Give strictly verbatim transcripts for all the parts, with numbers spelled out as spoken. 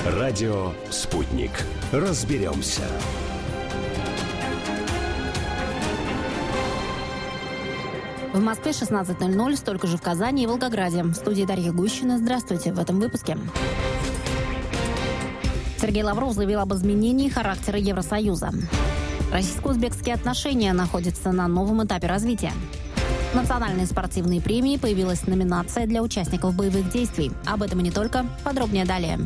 Радио «Спутник». Разберемся. В Москве шестнадцать ноль ноль, столько же в Казани и Волгограде. В студии Дарья Гущина. Здравствуйте в этом выпуске. Сергей Лавров заявил об изменении характера Евросоюза. Российско-узбекские отношения находятся на новом этапе развития. В национальные спортивные премии появилась номинация для участников боевых действий. Об этом и не только. Подробнее далее.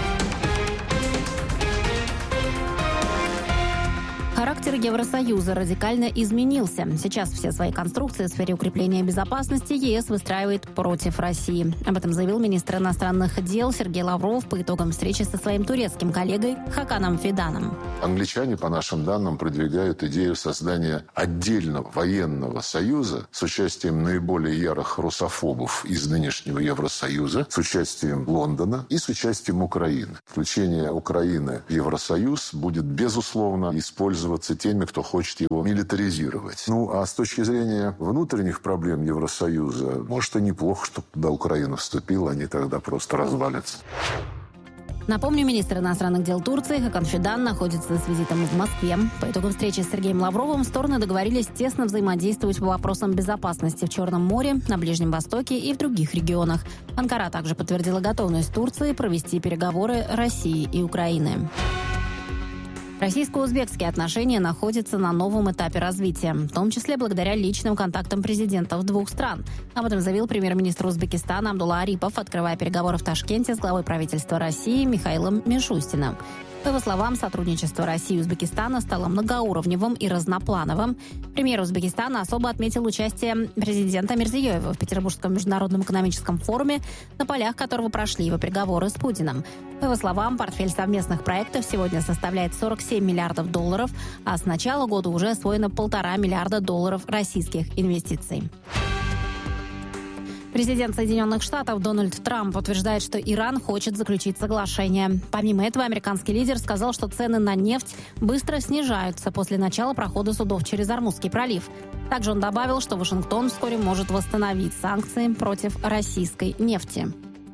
Характер Евросоюза радикально изменился. Сейчас все свои конструкции в сфере укрепления безопасности ЕС выстраивает против России. Об этом заявил министр иностранных дел Сергей Лавров по итогам встречи со своим турецким коллегой Хаканом Фиданом. Англичане, по нашим данным, продвигают идею создания отдельного военного союза с участием наиболее ярых русофобов из нынешнего Евросоюза, с участием Лондона и с участием Украины. Включение Украины в Евросоюз будет, безусловно, использоваться теми, кто хочет его милитаризировать. Ну, а с точки зрения внутренних проблем Евросоюза, может, и неплохо, чтобы туда Украина вступила, они тогда просто развалятся. Напомню, министр иностранных дел Турции Хакан Фидан находится с визитом в Москве. По итогам встречи с Сергеем Лавровым стороны договорились тесно взаимодействовать по вопросам безопасности в Черном море, на Ближнем Востоке и в других регионах. Анкара также подтвердила готовность Турции провести переговоры России и Украины. Российско-узбекские отношения находятся на новом этапе развития, в том числе благодаря личным контактам президентов двух стран. Об этом заявил премьер-министр Узбекистана Абдулла Арипов, открывая переговоры в Ташкенте с главой правительства России Михаилом Мишустиным. По его словам, сотрудничество России и Узбекистана стало многоуровневым и разноплановым. Премьер Узбекистана особо отметил участие президента Мирзиёева в Петербургском международном экономическом форуме, на полях которого прошли его переговоры с Путиным. По его словам, портфель совместных проектов сегодня составляет сорок семь миллиардов долларов, а с начала года уже освоено полтора миллиарда долларов российских инвестиций. Президент Соединенных Штатов Дональд Трамп утверждает, что Иран хочет заключить соглашение. Помимо этого, американский лидер сказал, что цены на нефть быстро снижаются после начала прохода судов через Ормузский пролив. Также он добавил, что Вашингтон вскоре может восстановить санкции против российской нефти.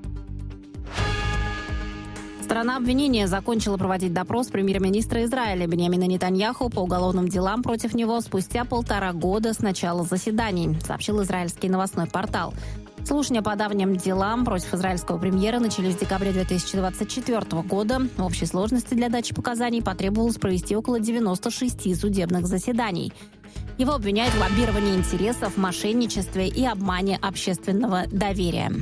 Сторона обвинения закончила проводить допрос премьер-министра Израиля Биньямина Нетаньяху по уголовным делам против него спустя полтора года с начала заседаний, сообщил израильский новостной портал. Слушания по давним делам против израильского премьера начались в декабре две тысячи двадцать четвёртого года. В общей сложности для дачи показаний потребовалось провести около девяноста шести судебных заседаний. Его обвиняют в лоббировании интересов, мошенничестве и обмане общественного доверия.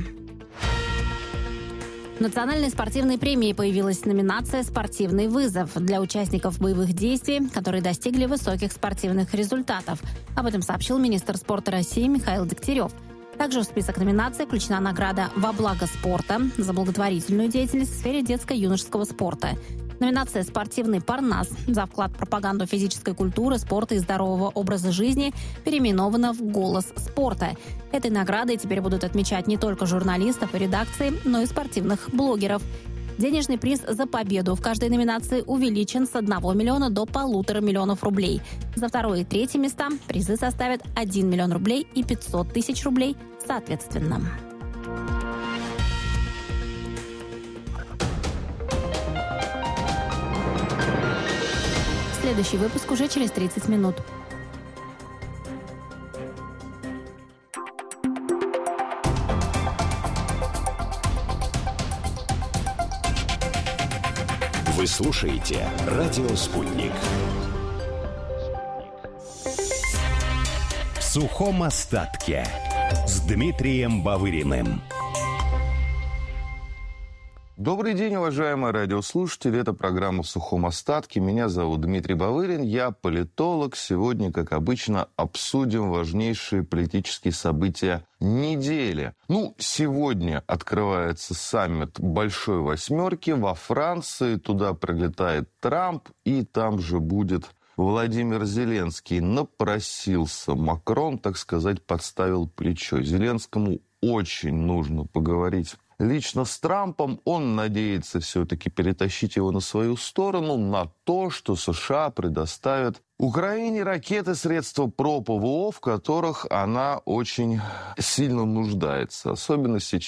В национальной спортивной премии появилась номинация «Спортивный вызов» для участников боевых действий, которые достигли высоких спортивных результатов. Об этом сообщил министр спорта России Михаил Дегтярев. Также в список номинаций включена награда «Во благо спорта» за благотворительную деятельность в сфере детско-юношеского спорта. Номинация «Спортивный парнас» за вклад в пропаганду физической культуры, спорта и здорового образа жизни переименована в «Голос спорта». Этой наградой теперь будут отмечать не только журналистов и редакции, но и спортивных блогеров. Денежный приз за победу в каждой номинации увеличен с одного миллиона до полутора миллионов рублей. За второе и третье места призы составят один миллион рублей и пятьсот тысяч рублей соответственно. Следующий выпуск уже через тридцать минут. Вы слушаете «Радио Спутник». В сухом остатке с Дмитрием Бавыриным. Добрый день, уважаемые радиослушатели. Это программа «В сухом остатке». Меня зовут Дмитрий Бавырин, я политолог. Сегодня, как обычно, обсудим важнейшие политические события недели. Ну, сегодня открывается саммит Большой Восьмерки во Франции. Туда прилетает Трамп, и там же будет Владимир Зеленский. Напросился Макрон, так сказать, подставил плечо. Зеленскому очень нужно поговорить лично с Трампом. Он надеется все-таки перетащить его на свою сторону, на то, что США предоставят Украине ракеты, средства ПРО-ПВО, в которых она очень сильно нуждается, особенно сейчас.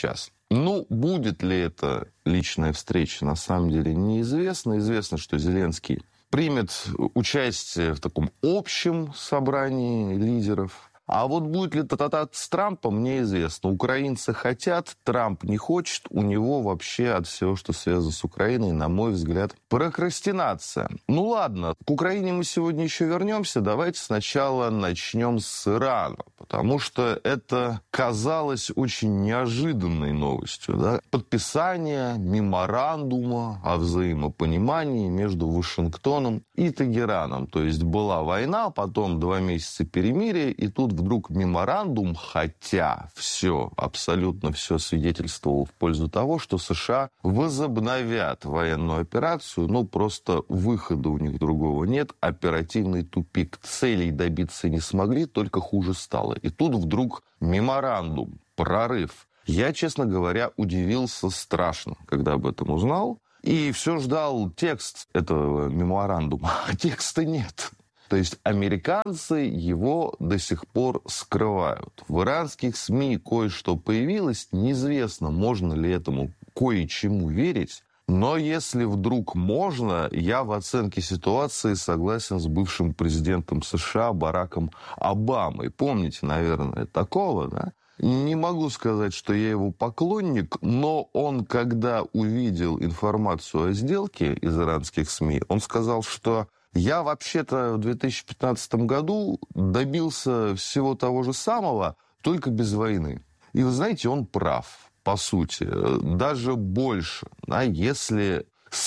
Ну, будет ли это личная встреча, на самом деле неизвестно. Известно, что Зеленский примет участие в таком общем собрании лидеров. А вот будет ли тет-а-тет с Трампом, неизвестно. Украинцы хотят, Трамп не хочет. У него вообще от всего, что связано с Украиной, на мой взгляд, прокрастинация. Ну ладно, к Украине мы сегодня еще вернемся. Давайте сначала начнем с Ирана. Потому что это казалось очень неожиданной новостью. Да? Подписание меморандума о взаимопонимании между Вашингтоном и Тегераном. То есть была война, потом два месяца перемирия, и тут вдруг меморандум, хотя все, абсолютно все свидетельствовало в пользу того, что США возобновят военную операцию, но просто выхода у них другого нет, оперативный тупик. Целей добиться не смогли, только хуже стало. И тут вдруг меморандум, прорыв. Я, честно говоря, удивился страшно, когда об этом узнал, и все ждал текст этого меморандума, а текста нет. То есть американцы его до сих пор скрывают. В иранских СМИ кое-что появилось. Неизвестно, можно ли этому кое-чему верить. Но если вдруг можно, я в оценке ситуации согласен с бывшим президентом США Бараком Обамой. Помните, наверное, такого, да? Не могу сказать, что я его поклонник, но он, когда увидел информацию о сделке из иранских СМИ, он сказал, что я вообще-то в две тысячи пятнадцатом году добился всего того же самого, только без войны. И вы знаете, он прав, по сути. Даже больше. Да, если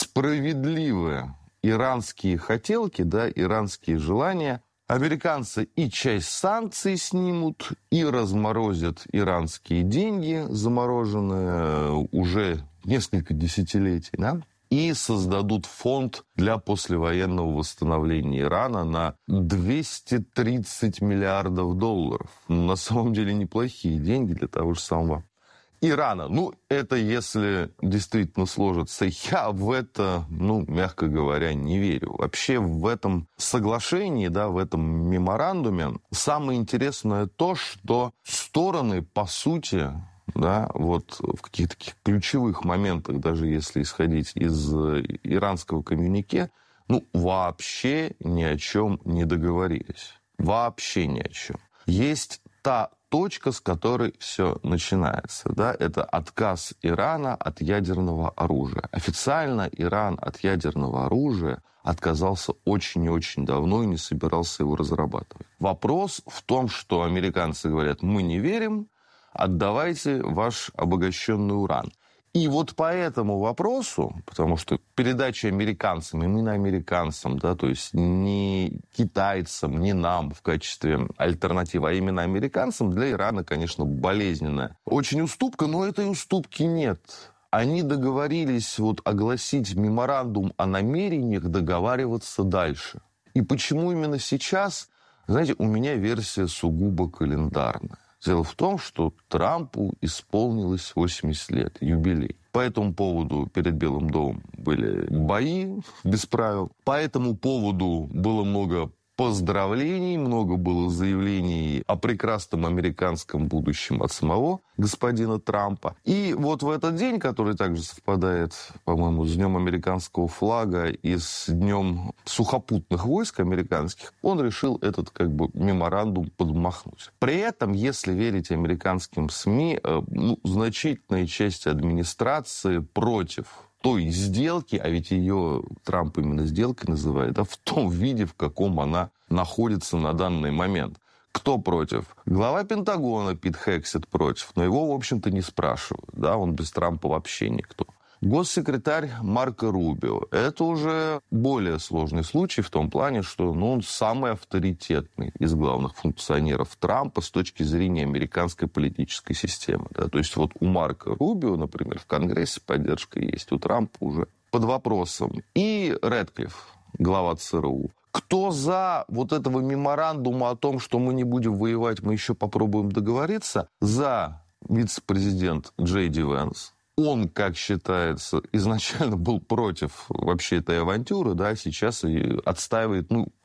справедливые иранские хотелки, да, иранские желания, американцы и часть санкций снимут, и разморозят иранские деньги, замороженные уже несколько десятилетий, да, и создадут фонд для послевоенного восстановления Ирана на двести тридцать миллиардов долларов. На самом деле неплохие деньги для того же самого Ирана. Ну, это если действительно сложится. Я в это, ну, мягко говоря, не верю. Вообще в этом соглашении, да, в этом меморандуме самое интересное то, что стороны, по сути, да, вот в каких-то таких ключевых моментах, даже если исходить из иранского коммюнике, ну, вообще ни о чем не договорились. Вообще ни о чем. Есть та точка, с которой все начинается, да, это отказ Ирана от ядерного оружия. Официально Иран от ядерного оружия отказался очень и очень давно и не собирался его разрабатывать. Вопрос в том, что американцы говорят, мы не верим, отдавайте ваш обогащенный уран. И вот по этому вопросу, потому что передача американцам, именно американцам, да, то есть не китайцам, не нам в качестве альтернативы, а именно американцам, для Ирана, конечно, болезненная. Очень уступка, но этой уступки нет. Они договорились вот огласить меморандум о намерениях договариваться дальше. И почему именно сейчас? Знаете, у меня версия сугубо календарная. Дело в том, что Трампу исполнилось восемьдесят лет, юбилей. По этому поводу перед Белым домом были бои без правил. По этому поводу было много поздравлений, много было заявлений о прекрасном американском будущем от самого господина Трампа. И вот в этот день, который также совпадает, по-моему, с Днем американского флага и с Днем сухопутных войск американских, он решил этот как бы меморандум подмахнуть. При этом, если верить американским СМИ, ну, значительная часть администрации против той сделки, а ведь ее Трамп именно сделкой называет, да, в том виде, в каком она находится на данный момент. Кто против? Глава Пентагона Пит Хексет против, но его, в общем-то, не спрашивают. Да, он без Трампа вообще никто. Госсекретарь Марко Рубио. Это уже более сложный случай в том плане, что ну, он самый авторитетный из главных функционеров Трампа с точки зрения американской политической системы. Да? То есть вот у Марко Рубио, например, в Конгрессе поддержка есть, у Трампа уже под вопросом. И Рэдклифф, глава ЦРУ. Кто за вот этого меморандума о том, что мы не будем воевать, мы еще попробуем договориться? За вице-президент Джей Ди Венс. Он, как считается, изначально был против вообще этой авантюры, да, сейчас и отстаивает, ну,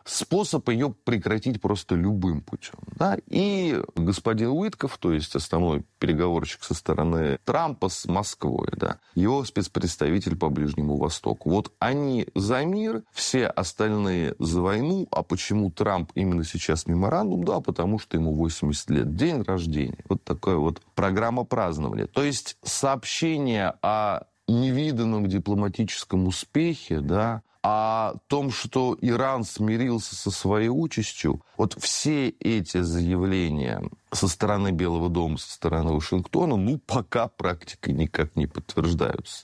способ ее прекратить просто любым путем. Да? И господин Уитков, то есть основной переговорщик со стороны Трампа с Москвой, да, его спецпредставитель по Ближнему Востоку. Вот они за мир, все остальные за войну. А почему Трамп именно сейчас меморандум? Да, потому что ему восемьдесят лет. День рождения. Вот такая вот программа празднования. То есть сообщение о невиданном дипломатическом успехе, да, о том, что Иран смирился со своей участью, вот все эти заявления со стороны Белого дома, со стороны Вашингтона, ну, пока практикой никак не подтверждаются.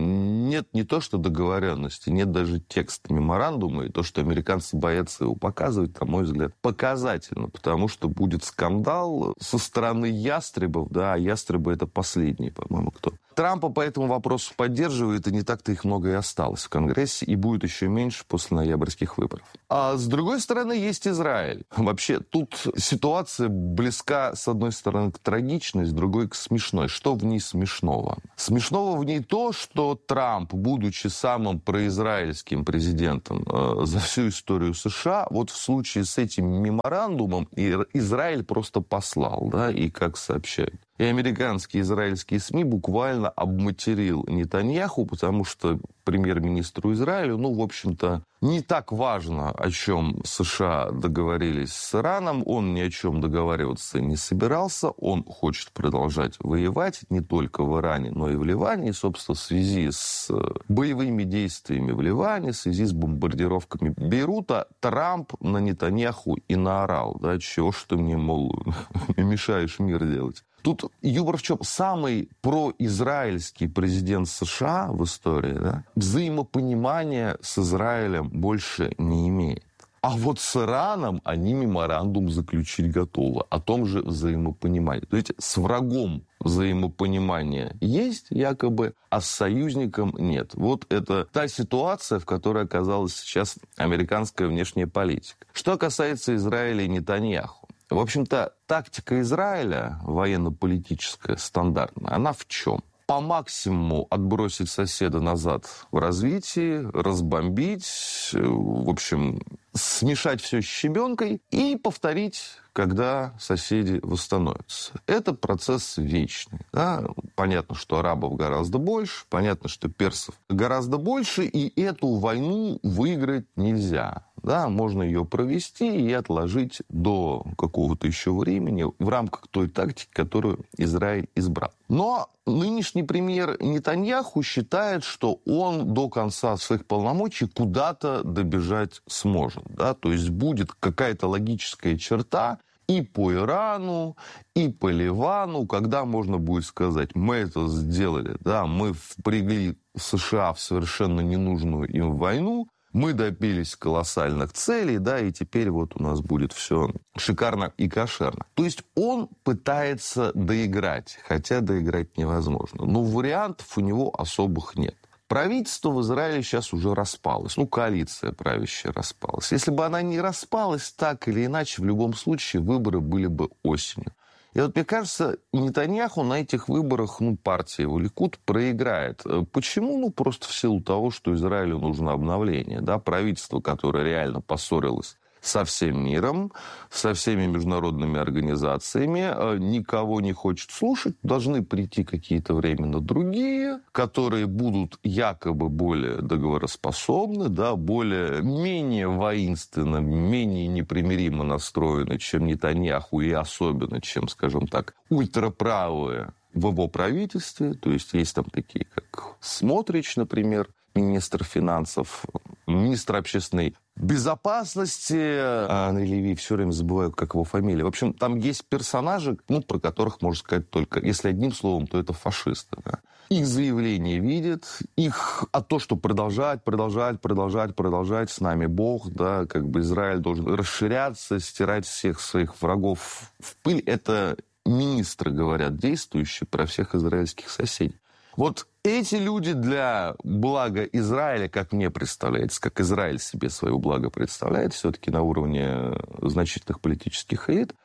Нет не то, что договоренности, нет даже текста меморандума, и то, что американцы боятся его показывать, на мой взгляд, показательно, потому что будет скандал со стороны ястребов, да, а ястребы — это последние, по-моему, кто. Трампа по этому вопросу поддерживает, и не так-то их много и осталось в Конгрессе, и будет еще меньше после ноябрьских выборов. А с другой стороны, есть Израиль. Вообще, тут ситуация близка, с одной стороны, к трагичной, с другой — к смешной. Что в ней смешного? Смешного в ней то, что Трамп, будучи самым произраильским президентом э, за всю историю США, вот в случае с этим меморандумом Израиль просто послал, да, и как сообщают. И американские и израильские СМИ буквально обматерил Нетаньяху, потому что премьер-министру Израиля, ну, в общем-то, не так важно, о чем США договорились с Ираном. Он ни о чем договариваться не собирался. Он хочет продолжать воевать не только в Иране, но и в Ливане. И, собственно, в связи с боевыми действиями в Ливане, в связи с бомбардировками Бейрута, Трамп на Нетаньяху и наорал. Да, чего ж ты мне, мол, мешаешь мир делать? Тут юмор в чем? Самый произраильский президент США в истории, да, взаимопонимания с Израилем больше не имеет. А вот с Ираном они меморандум заключить готовы о том же взаимопонимании. То есть с врагом взаимопонимание есть якобы, а с союзником нет. Вот это та ситуация, в которой оказалась сейчас американская внешняя политика. Что касается Израиля и Нетаньяху. В общем-то, тактика Израиля, военно-политическая, стандартная, она в чем? По максимуму отбросить соседа назад в развитии, разбомбить, в общем, смешать все с щебенкой и повторить, когда соседи восстановятся. Это процесс вечный. Да? Понятно, что арабов гораздо больше, понятно, что персов гораздо больше, и эту войну выиграть нельзя. Да, можно ее провести и отложить до какого-то еще времени в рамках той тактики, которую Израиль избрал. Но нынешний премьер Нетаньяху считает, что он до конца своих полномочий куда-то добежать сможет. Да? То есть будет какая-то логическая черта и по Ирану, и по Ливану, когда можно будет сказать: мы это сделали, да, мы впрягли США в совершенно ненужную им войну, мы добились колоссальных целей, да, и теперь вот у нас будет все шикарно и кошерно. То есть он пытается доиграть, хотя доиграть невозможно. Но вариантов у него особых нет. Правительство в Израиле сейчас уже распалось. Ну, коалиция правящая распалась. Если бы она не распалась, так или иначе, в любом случае выборы были бы осенью. И вот, мне кажется, Нетаньяху на этих выборах, ну, партия его Ликуд проиграет. Почему? Ну, просто в силу того, что Израилю нужно обновление. Да? Правительство, которое реально поссорилось со всем миром, со всеми международными организациями, никого не хочет слушать, должны прийти какие-то временно другие, которые будут якобы более договороспособны, да, более, менее воинственно, менее непримиримо настроены, чем Нетаньяху, и особенно, чем, скажем так, ультраправые в его правительстве. То есть есть там такие, как Смотрич, например, министр финансов, министр общественной безопасности, Анри Леви, все время забываю, как его фамилия. В общем, там есть персонажи, ну, про которых можно сказать только, если одним словом, то это фашисты. Да? Их заявления видят, их, а то, что продолжать, продолжать, продолжать, продолжать, с нами Бог, да, как бы Израиль должен расширяться, стирать всех своих врагов в пыль, это министры говорят, действующие про всех израильских соседей. Вот эти люди для блага Израиля, как мне представляется, как Израиль себе свое благо представляет, все-таки на уровне значительных политических элит,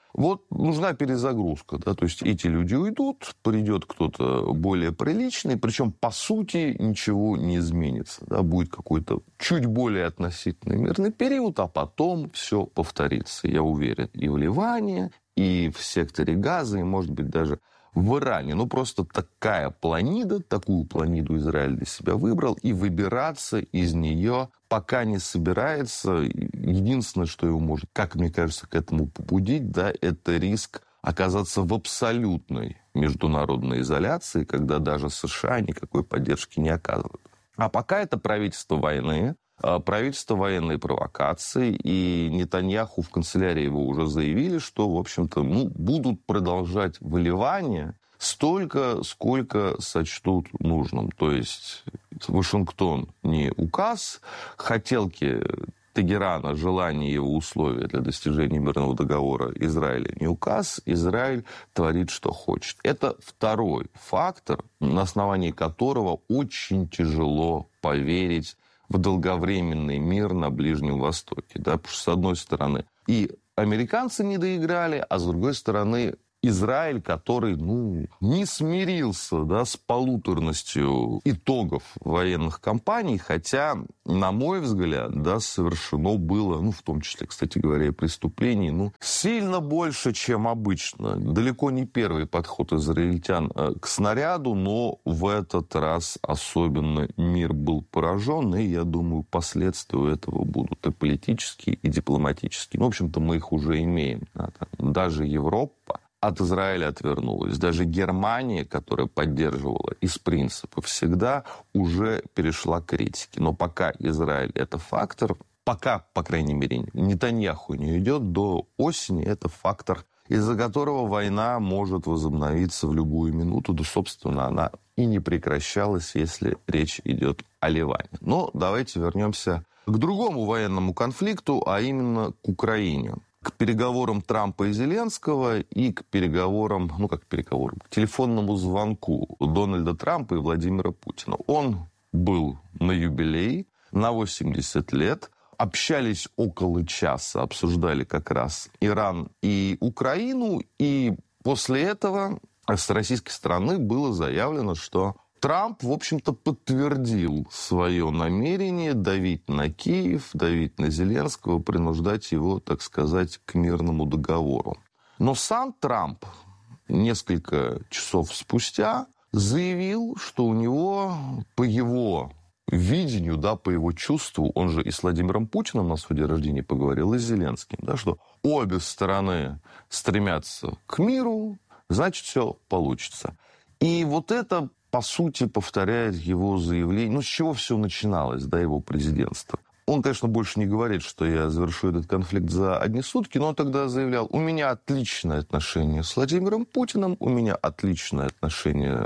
Вот нужна перезагрузка, да, то есть эти люди уйдут, придет кто-то более приличный, причем по сути ничего не изменится, да, будет какой-то чуть более относительно мирный период, а потом все повторится, я уверен, и в Ливане, и в секторе Газа, и, может быть, даже в Иране. Ну, просто такая планида, такую планиду Израиль для себя выбрал, и выбираться из нее пока не собирается. Единственное, что его может, как мне кажется, к этому побудить, да, это риск оказаться в абсолютной международной изоляции, когда даже США никакой поддержки не оказывают. А пока это правительство войны, правительство военной провокации, и Нетаньяху в канцелярии его уже заявили, что, в общем-то, ну, будут продолжать выливание столько, сколько сочтут нужным. То есть Вашингтон не указ, хотелки Тегерана, желания его условия для достижения мирного договора Израиля не указ, Израиль творит, что хочет. Это второй фактор, на основании которого очень тяжело поверить в долговременный мир на Ближнем Востоке. Да? Потому что, с одной стороны, и американцы не доиграли, а с другой стороны, Израиль, который, ну, не смирился, да, с полуторностью итогов военных кампаний, хотя, на мой взгляд, да, совершено было, ну, в том числе, кстати говоря, и преступлений, ну, сильно больше, чем обычно. Далеко не первый подход израильтян к снаряду, но в этот раз особенно мир был поражен, и, я думаю, последствия у этого будут и политические, и дипломатические. Ну, в общем-то, мы их уже имеем. Да, даже Европа от Израиля отвернулась. Даже Германия, которая поддерживала из принципа всегда, уже перешла к критике. Но пока Израиль – это фактор, пока, по крайней мере, Нетаньяху не идет, до осени это фактор, из-за которого война может возобновиться в любую минуту. Да, собственно, она и не прекращалась, если речь идет о Ливане. Но давайте вернемся к другому военному конфликту, а именно к Украине. К переговорам Трампа и Зеленского и к переговорам, ну как переговорам, к телефонному звонку Дональда Трампа и Владимира Путина. Он был на юбилей, на восемьдесят лет. Общались около часа, обсуждали как раз Иран и Украину. И после этого с российской стороны было заявлено, что Трамп, в общем-то, подтвердил свое намерение давить на Киев, давить на Зеленского, принуждать его, так сказать, к мирному договору. Но сам Трамп несколько часов спустя заявил, что у него, по его видению, да, по его чувству, он же и с Владимиром Путиным на своем день рождения поговорил, и с Зеленским, да, что обе стороны стремятся к миру, значит, все получится. И вот это, по сути, повторяет его заявление. Ну, с чего все начиналось, да, его президентство. Он, конечно, больше не говорит, что я завершу этот конфликт за одни сутки, но он тогда заявлял: у меня отличное отношение с Владимиром Путиным, у меня отличное отношение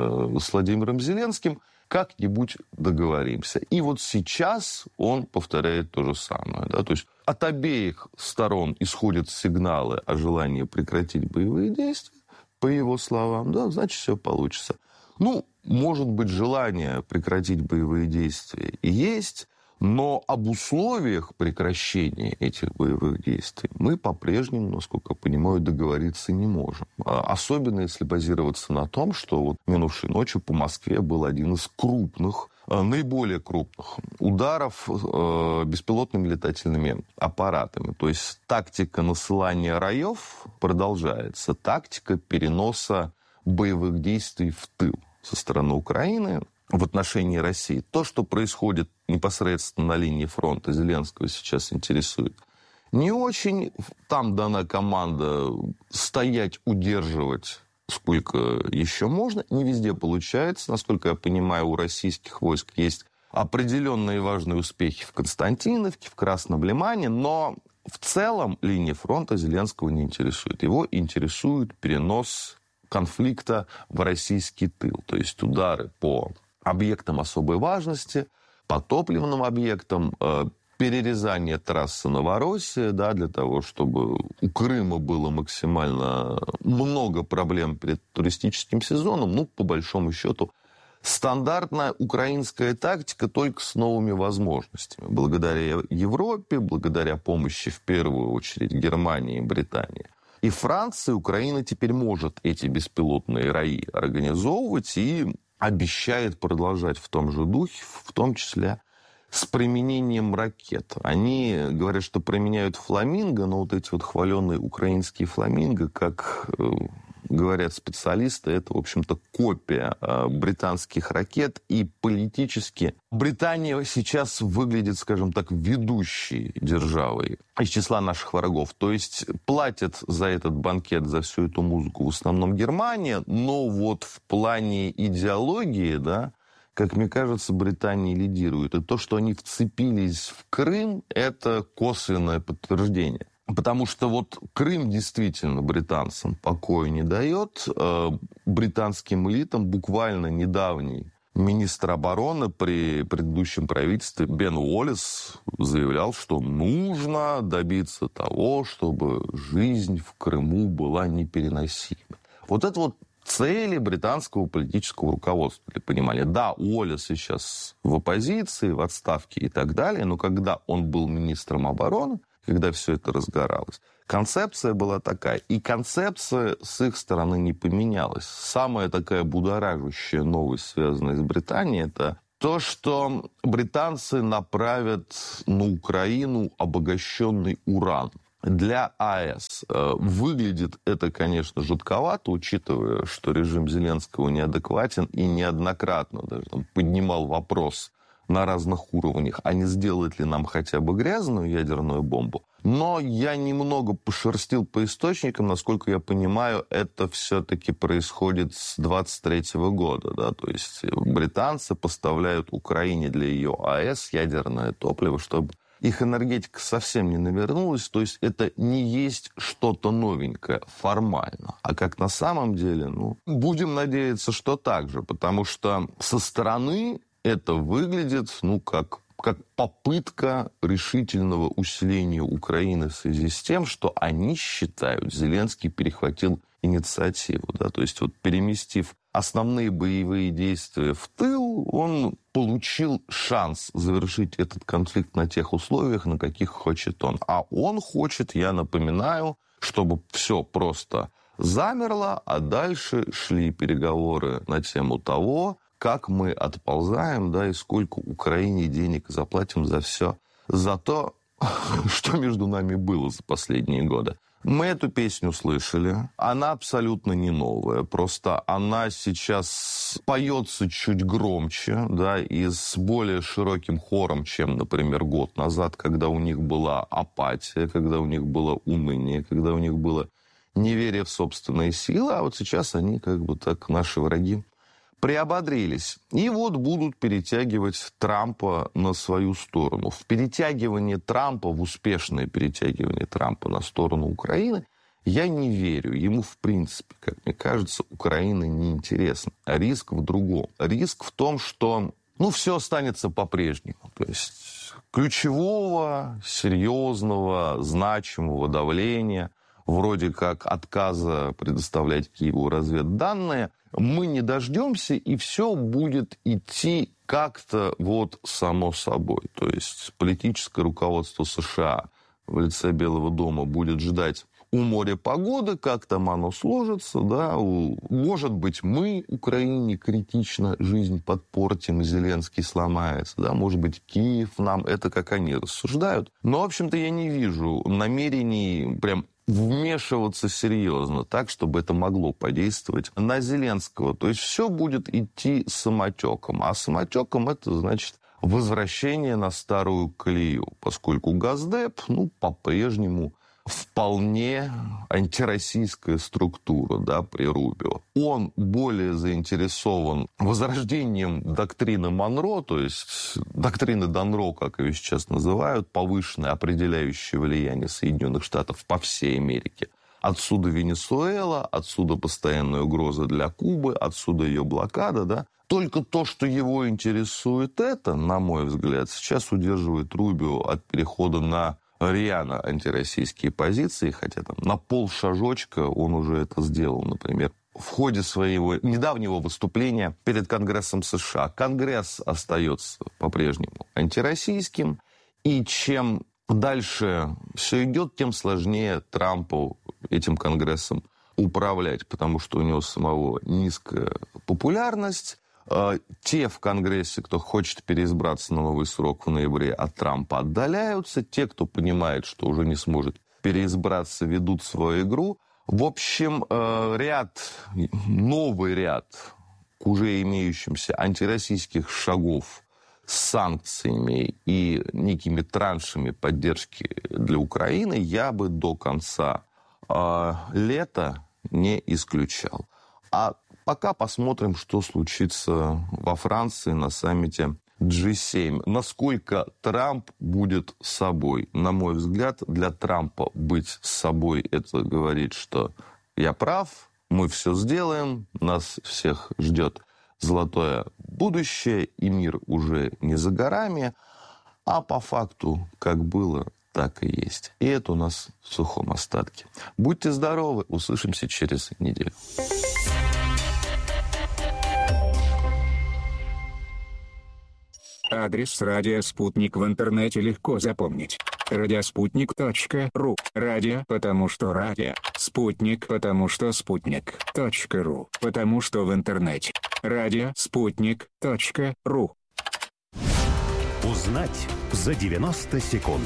с Владимиром Зеленским, как-нибудь договоримся. И вот сейчас он повторяет то же самое. Да? То есть от обеих сторон исходят сигналы о желании прекратить боевые действия, по его словам, да, значит, все получится. Ну, может быть, желание прекратить боевые действия и есть, но об условиях прекращения этих боевых действий мы по-прежнему, насколько я понимаю, договориться не можем. Особенно если базироваться на том, что вот минувшей ночью по Москве был один из крупных, наиболее крупных ударов беспилотными летательными аппаратами. То есть тактика насылания раев продолжается, тактика переноса боевых действий в тыл со стороны Украины в отношении России. То, что происходит непосредственно на линии фронта, Зеленского сейчас интересует не очень. Там дана команда стоять, удерживать, сколько еще можно. Не везде получается. Насколько я понимаю, у российских войск есть определенные важные успехи в Константиновке, в Красном Лимане, но в целом линия фронта Зеленского не интересует. Его интересует перенос конфликта в российский тыл. То есть удары по объектам особой важности, по топливным объектам, э, перерезание трассы Новороссия, да, для того, чтобы у Крыма было максимально много проблем перед туристическим сезоном. Ну, по большому счету, стандартная украинская тактика, только с новыми возможностями. Благодаря Европе, благодаря помощи, в первую очередь, Германии и Британии. И Франция, Украина теперь может эти беспилотные раи организовывать и обещает продолжать в том же духе, в том числе с применением ракет. Они говорят, что применяют фламинго, но вот эти вот хваленые украинские фламинго, как говорят специалисты, это, в общем-то, копия э, британских ракет. И политически Британия сейчас выглядит, скажем так, ведущей державой из числа наших врагов. То есть платят за этот банкет, за всю эту музыку в основном Германия, но вот в плане идеологии, да, как мне кажется, Британия лидирует. И то, что они вцепились в Крым, это косвенное подтверждение. Потому что вот Крым действительно британцам покоя не дает. Британским элитам буквально недавний министр обороны при предыдущем правительстве Бен Уоллес заявлял, что нужно добиться того, чтобы жизнь в Крыму была непереносима. Вот это вот цели британского политического руководства, для понимания. Да, Уоллес сейчас в оппозиции, в отставке и так далее, но когда он был министром обороны, когда все это разгоралось, концепция была такая. И концепция с их стороны не поменялась. Самая такая будоражащая новость, связанная с Британией, это то, что британцы направят на Украину обогащенный уран для АЭС. Выглядит это, конечно, жутковато, учитывая, что режим Зеленского неадекватен и неоднократно даже там поднимал вопрос на разных уровнях, а не сделает ли нам хотя бы грязную ядерную бомбу. Но я немного пошерстил по источникам, насколько я понимаю, это все-таки происходит с двадцать третьего года. Да? То есть британцы поставляют Украине для ее АЭС ядерное топливо, чтобы их энергетика совсем не навернулась. То есть это не есть что-то новенькое формально. А как на самом деле, ну, будем надеяться, что так же. Потому что со стороны это выглядит, ну, как, как попытка решительного усиления Украины в связи с тем, что они считают, Зеленский перехватил инициативу. Да? То есть вот переместив основные боевые действия в тыл, он получил шанс завершить этот конфликт на тех условиях, на каких хочет он. А он хочет, я напоминаю, чтобы все просто замерло, а дальше шли переговоры на тему того, как мы отползаем, да, и сколько Украине денег заплатим за все, за то, что между нами было за последние годы. Мы эту песню слышали, она абсолютно не новая, просто она сейчас поется чуть громче, да, и с более широким хором, чем, например, год назад, когда у них была апатия, когда у них было уныние, когда у них было неверие в собственные силы, а вот сейчас они, как бы так, наши враги, приободрились. И вот будут перетягивать Трампа на свою сторону. В перетягивание Трампа, в успешное перетягивание Трампа на сторону Украины, я не верю. Ему, в принципе, как мне кажется, Украина неинтересна. А риск в другом. Риск в том, что, ну, все останется по-прежнему. То есть ключевого, серьезного, значимого давления, вроде как отказа предоставлять Киеву разведданные, мы не дождемся, и все будет идти как-то вот само собой. То есть политическое руководство США в лице Белого дома будет ждать у моря погоды, как там оно сложится, да, может быть, мы Украине критично жизнь подпортим, Зеленский сломается, да, может быть, Киев нам, это как они рассуждают. Но, в общем-то, я не вижу намерений прям вмешиваться серьезно, так, чтобы это могло подействовать на Зеленского. То есть все будет идти самотеком. А самотеком это значит возвращение на старую колею, поскольку Госдеп, ну, по-прежнему вполне антироссийская структура, да, при Рубио. Он более заинтересован возрождением доктрины Монро, то есть доктрины Данро, как ее сейчас называют, повышенное определяющее влияние Соединенных Штатов по всей Америке. Отсюда Венесуэла, отсюда постоянная угроза для Кубы, отсюда ее блокада, да. Только то, что его интересует, это, на мой взгляд, сейчас удерживает Рубио от перехода на рьяно антироссийские позиции, хотя там на полшажочка он уже это сделал, например, в ходе своего недавнего выступления перед Конгрессом США. Конгресс остается по-прежнему антироссийским, и чем дальше все идет, тем сложнее Трампу этим Конгрессом управлять, потому что у него самого низкая популярность. Те в Конгрессе, кто хочет переизбраться на новый срок в ноябре, от Трампа отдаляются. Те, кто понимает, что уже не сможет переизбраться, ведут свою игру. В общем, ряд, новый ряд к уже имеющимся антироссийских шагов с санкциями и некими траншами поддержки для Украины я бы до конца э, лета не исключал. А пока посмотрим, что случится во Франции на саммите джи семь. Насколько Трамп будет собой. На мой взгляд, для Трампа быть собой – это говорит, что я прав, мы все сделаем, нас всех ждет золотое будущее, и мир уже не за горами. А по факту, как было, так и есть. И это у нас в сухом остатке. Будьте здоровы, услышимся через неделю. Адрес «Радио Спутник» в интернете легко запомнить. радиоспутник точка ру. Радио, потому что радио. Спутник, потому что спутник. .ру, потому что в интернете. радио спутник точка ру. Узнать за девяносто секунд.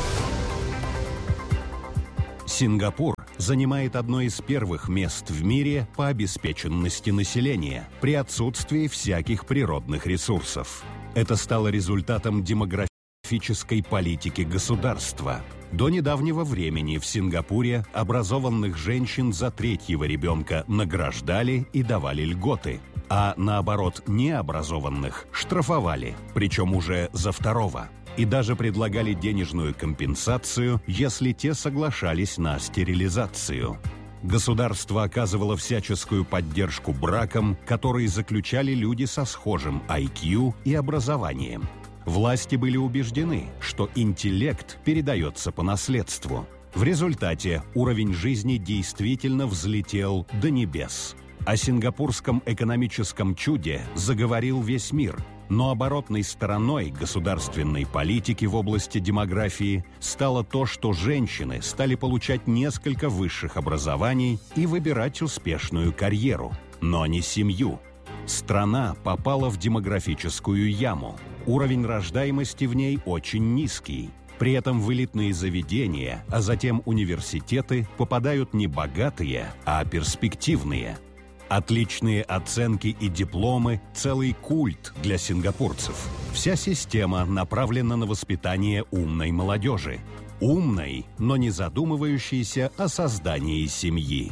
Сингапур занимает одно из первых мест в мире по обеспеченности населения при отсутствии всяких природных ресурсов. Это стало результатом демографической политики государства. До недавнего времени в Сингапуре образованных женщин за третьего ребенка награждали и давали льготы, а наоборот необразованных штрафовали, причем уже за второго. И даже предлагали денежную компенсацию, если те соглашались на стерилизацию. Государство оказывало всяческую поддержку бракам, которые заключали люди со схожим ай кью и образованием. Власти были убеждены, что интеллект передается по наследству. В результате уровень жизни действительно взлетел до небес. О сингапурском экономическом чуде заговорил весь мир. Но оборотной стороной государственной политики в области демографии стало то, что женщины стали получать несколько высших образований и выбирать успешную карьеру, но не семью. Страна попала в демографическую яму. Уровень рождаемости в ней очень низкий. При этом в элитные заведения, а затем университеты попадают не богатые, а перспективные. Отличные оценки и дипломы – целый культ для сингапурцев. Вся система направлена на воспитание умной молодежи. Умной, но не задумывающейся о создании семьи.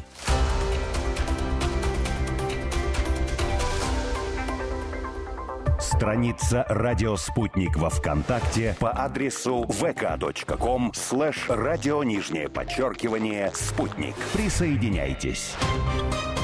Страница «Радио Спутник» во ВКонтакте по адресу vk.com слэш радио нижнее подчеркивание «Спутник». Присоединяйтесь.